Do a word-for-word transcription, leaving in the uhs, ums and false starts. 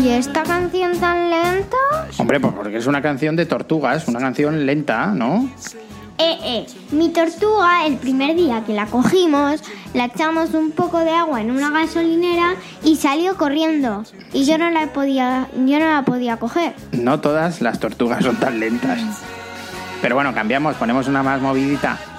¿Y esta canción tan lenta? Hombre, pues porque es una canción de tortugas, una canción lenta, ¿no? Eh, eh, mi tortuga, el primer día que la cogimos, la echamos un poco de agua en una gasolinera y salió corriendo. Y yo no la podía, yo no la podía coger. No todas las tortugas son tan lentas. Pero bueno, cambiamos, ponemos una más movidita.